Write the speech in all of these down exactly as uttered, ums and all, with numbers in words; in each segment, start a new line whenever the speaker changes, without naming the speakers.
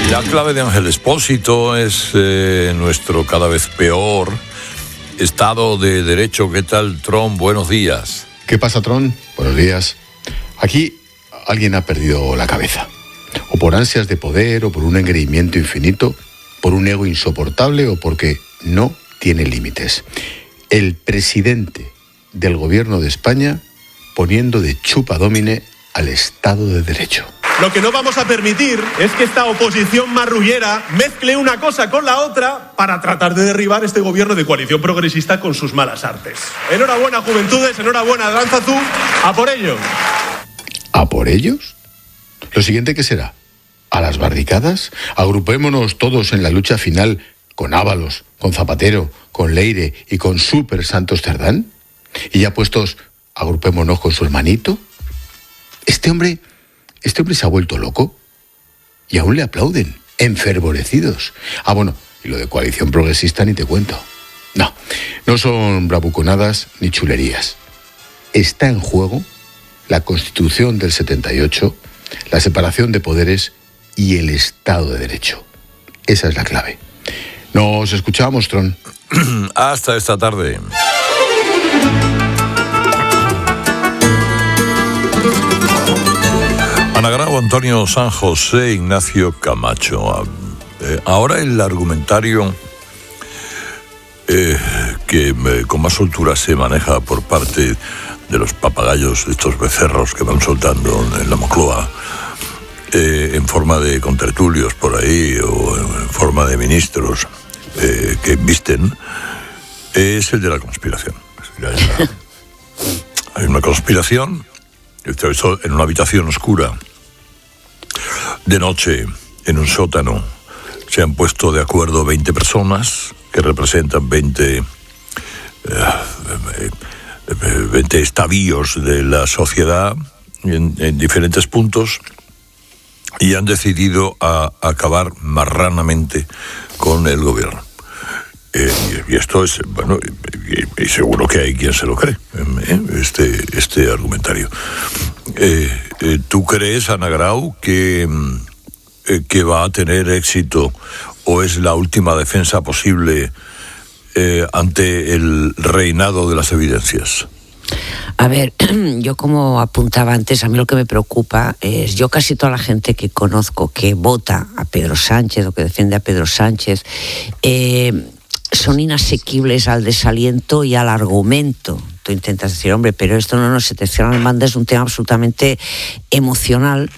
La clave de Ángel Expósito es eh, nuestro cada vez peor Estado de Derecho. ¿Qué tal, Tron? Buenos días.
¿Qué pasa, Tron? Buenos días. Aquí alguien ha perdido la cabeza. O por ansias de poder, o por un engreimiento infinito, por un ego insoportable, o porque no tiene límites. El presidente del gobierno de España poniendo de chupa domine al Estado de Derecho.
Lo que no vamos a permitir es que esta oposición marrullera mezcle una cosa con la otra para tratar de derribar este gobierno de coalición progresista con sus malas artes. Enhorabuena, juventudes, enhorabuena, Aranzazu, a por ellos.
¿A por ellos? ¿Lo siguiente qué será? ¿A las barricadas? Agrupémonos todos en la lucha final con Ábalos, con Zapatero, con Leire y con Super Santos Cerdán. Y ya puestos, agrupémonos con su hermanito. Este hombre... Este hombre se ha vuelto loco y aún le aplauden, enfervorecidos. Ah, bueno, y lo de coalición progresista ni te cuento. No, no son bravuconadas ni chulerías. Está en juego la Constitución del setenta y ocho, la separación de poderes y el Estado de Derecho. Esa es la clave. Nos escuchamos, Tron.
Hasta esta tarde. Ana Grau, Antonio San José, Ignacio Camacho. Eh, ahora el argumentario eh, que eh, con más soltura se maneja por parte de los papagayos, de estos becerros que van soltando en la Moncloa, eh, en forma de contertulios por ahí o en forma de ministros eh, que visten, es el de la conspiración. Hay una, hay una conspiración. Esto en una habitación oscura, de noche, en un sótano, se han puesto de acuerdo veinte personas que representan veinte, eh, veinte estavíos de la sociedad en, en diferentes puntos y han decidido a, a acabar marranamente con el gobierno. Eh, y, y esto es, bueno, y, y seguro que hay quien se lo cree, eh, este, este argumentario. Eh, eh, ¿Tú crees, Ana Grau, que, eh, que va a tener éxito o es la última defensa posible eh, ante el reinado de las evidencias?
A ver, yo como apuntaba antes, a mí lo que me preocupa es, yo casi toda la gente que conozco que vota a Pedro Sánchez o que defiende a Pedro Sánchez, eh, son inasequibles al desaliento y al argumento. Tú intentas decir, hombre, pero esto no, no se te cierra el manda, es un tema absolutamente emocional.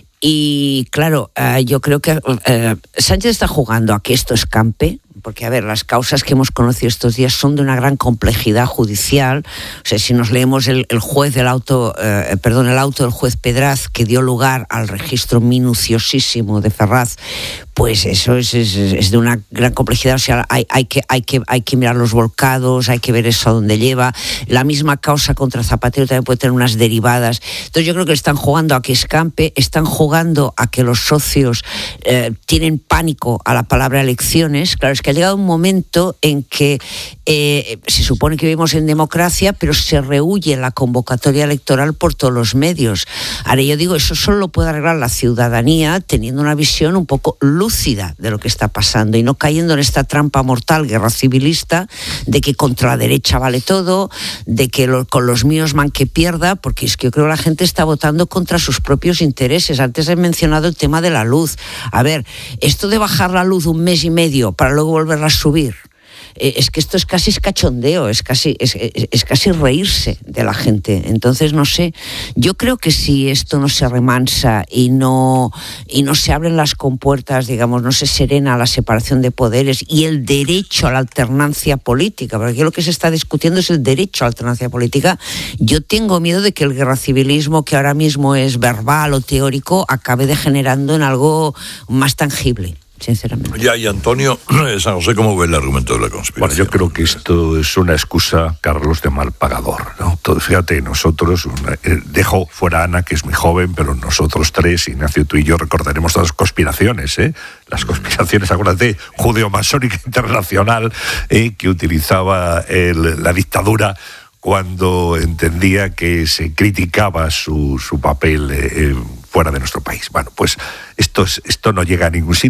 Y claro, uh, yo creo que uh, Sánchez está jugando a que esto escampe, porque, a ver, las causas que hemos conocido estos días son de una gran complejidad judicial. O sea, si nos leemos el, el juez del auto, eh, perdón, el auto del juez Pedraz que dio lugar al registro minuciosísimo de Ferraz, pues eso es, es, es de una gran complejidad. O sea, hay, hay, que, hay, que, hay que mirar los volcados, hay que ver eso a dónde lleva. La misma causa contra Zapatero también puede tener unas derivadas. Entonces yo creo que están jugando a que escampe, están jugando a que los socios eh, tienen pánico a la palabra elecciones. Claro, es que ha llegado un momento en que eh, se supone que vivimos en democracia, pero se rehúye la convocatoria electoral por todos los medios. Ahora yo digo, eso solo lo puede arreglar la ciudadanía teniendo una visión un poco lúcida de lo que está pasando y no cayendo en esta trampa mortal guerra civilista de que contra la derecha vale todo, de que lo, con los míos man que pierda, porque es que yo creo que la gente está votando contra sus propios intereses. Antes he mencionado el tema de la luz. A ver, esto de bajar la luz un mes y medio para luego volverla a subir, eh, es que esto es casi cachondeo, es casi, es, es, es casi reírse de la gente. Entonces, no sé, yo creo que si esto no se remansa y no, y no se abren las compuertas, digamos, no se serena la separación de poderes y el derecho a la alternancia política, porque aquí lo que se está discutiendo es el derecho a la alternancia política, yo tengo miedo de que el guerracivilismo, que ahora mismo es verbal o teórico, acabe degenerando en algo más tangible. Sinceramente.
Ya, y Antonio San José, ¿cómo ve el argumento de la conspiración?
Bueno, yo creo que esto es una excusa, Carlos, de mal pagador, ¿no? Todo, fíjate, nosotros, una, eh, dejo fuera a Ana, que es muy joven, pero nosotros tres, Ignacio, tú y yo, recordaremos todas las conspiraciones, ¿eh? Las conspiraciones, acuérdate, judeo-masónica internacional, eh, que utilizaba el, la dictadura cuando entendía que se criticaba su, su papel eh, fuera de nuestro país. Bueno, pues esto, es, esto no llega a ningún sitio.